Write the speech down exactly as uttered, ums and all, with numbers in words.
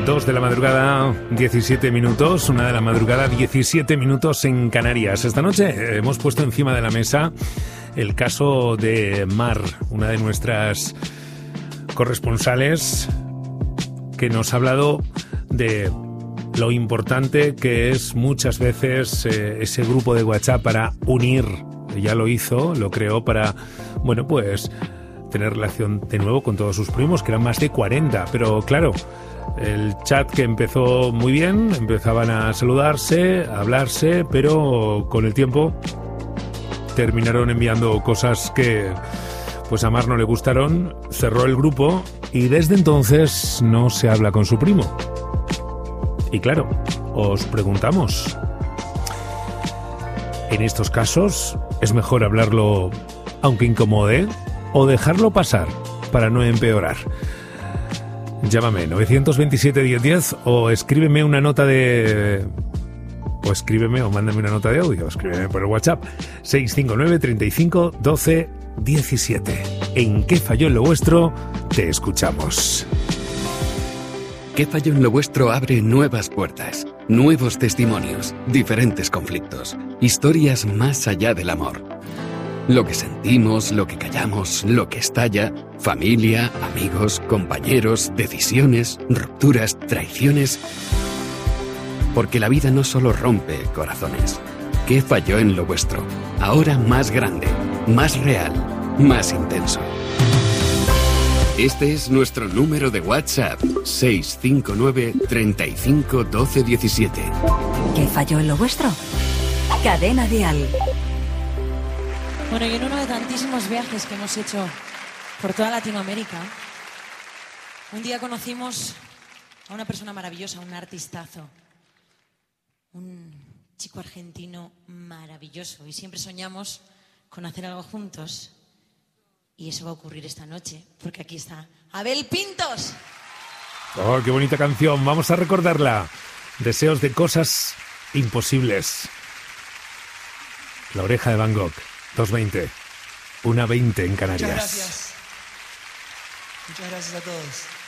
Dos de la madrugada, diecisiete minutos, una de la madrugada, diecisiete minutos en Canarias. Esta noche hemos puesto encima de la mesa el caso de Mar, una de nuestras corresponsales, que nos ha hablado de lo importante que es muchas veces eh, ese grupo de WhatsApp para unir. Ya lo hizo, lo creó para, bueno, pues tener relación de nuevo con todos sus primos, que eran más de cuarenta, pero claro, el chat que empezó muy bien, empezaban a saludarse, a hablarse, pero con el tiempo terminaron enviando cosas que pues a Mar no le gustaron, cerró el grupo y desde entonces no se habla con su primo. Y claro, os preguntamos, ¿en estos casos es mejor hablarlo aunque incomode o dejarlo pasar para no empeorar? Llámame nueve dos siete, diez diez o escríbeme una nota de... O escríbeme o mándame una nota de audio. Escríbeme por el WhatsApp seis cinco nueve, treinta y cinco, doce, diecisiete. ¿En qué falló en lo vuestro? Te escuchamos. ¿Qué falló en lo vuestro? Abre nuevas puertas, nuevos testimonios, diferentes conflictos, historias más allá del amor. Lo que sentimos, lo que callamos, lo que estalla, familia, amigos, compañeros, decisiones, rupturas, traiciones. Porque la vida no solo rompe corazones. ¿Qué falló en lo vuestro? Ahora más grande, más real, más intenso. Este es nuestro número de WhatsApp, seis cinco nueve, treinta y cinco, doce, diecisiete. ¿Qué falló en lo vuestro? Cadena Dial. Bueno, y en uno de tantísimos viajes que hemos hecho por toda Latinoamérica, un día conocimos a una persona maravillosa, un artistazo, un chico argentino maravilloso, y siempre soñamos con hacer algo juntos, y eso va a ocurrir esta noche, porque aquí está Abel Pintos. ¡Oh, qué bonita canción! Vamos a recordarla. Deseos de cosas imposibles. La oreja de Van Gogh. dos veinte, una veinte en Canarias. Muchas gracias. Muchas gracias a todos.